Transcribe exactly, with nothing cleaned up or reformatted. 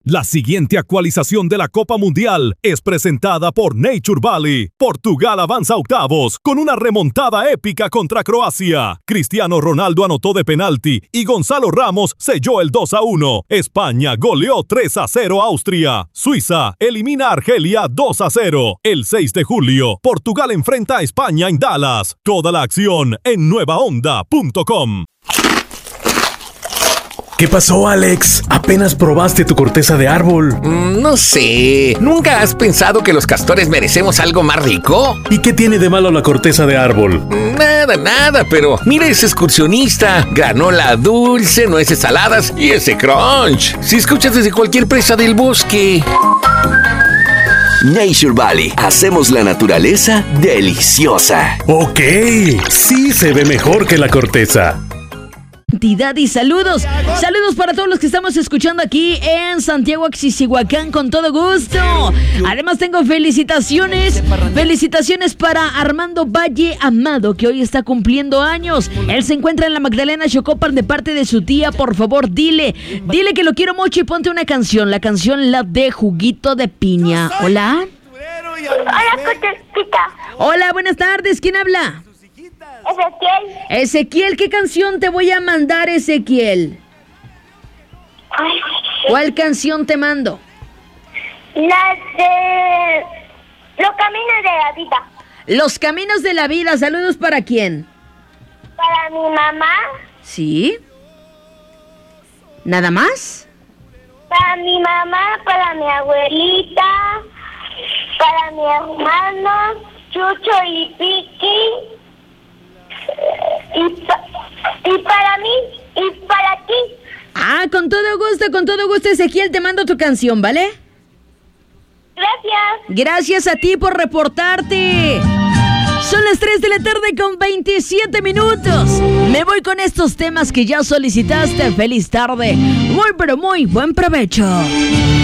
La siguiente actualización de la Copa Mundial es presentada por Nature Valley. Portugal avanza a octavos con una remontada épica contra Croacia. Cristiano Ronaldo anotó de penalti y Gonzalo Ramos selló el dos a uno. España goleó tres a cero a Austria. Suiza elimina a Argelia dos a cero. El seis de julio, Portugal enfrenta a España en Dallas. Toda la acción en nueva onda punto com. ¿Qué pasó, Alex? ¿Apenas probaste tu corteza de árbol? Mm, no sé. ¿Nunca has pensado que los castores merecemos algo más rico? ¿Y qué tiene de malo la corteza de árbol? Nada, nada, pero mira ese excursionista. Granola dulce, nueces saladas y ese crunch. Si escuchas desde cualquier presa del bosque. Nature Valley. Hacemos la naturaleza deliciosa. Ok, sí se ve mejor que la corteza. Y saludos, saludos para todos los que estamos escuchando aquí en Santiago Axisihuacán con todo gusto. Además tengo felicitaciones, felicitaciones para Armando Valle Amado, que hoy está cumpliendo años. Él se encuentra en la Magdalena Xocopan de parte de su tía. Por favor, dile, dile que lo quiero mucho y ponte una canción, la canción la de Juguito de Piña. Hola. Hola, Cochecita. Hola, buenas tardes, ¿quién habla? Ezequiel. Ezequiel, ¿qué canción te voy a mandar, Ezequiel? Ay, ¿Cuál canción te mando? la de Los Caminos de la Vida. Los Caminos de la Vida. ¿Saludos para quién? Para mi mamá, ¿Sí? ¿Nada más? para mi mamá, para mi abuelita, para mi hermano, Chucho y Piki, y, pa- y para mí, y para ti. Ah, con todo gusto, con todo gusto, Ezequiel, te mando tu canción, ¿vale? Gracias. Gracias a ti por reportarte. Son las tres de la tarde con veintisiete minutos. Me voy con estos temas que ya solicitaste. Feliz tarde. Muy, pero muy buen provecho.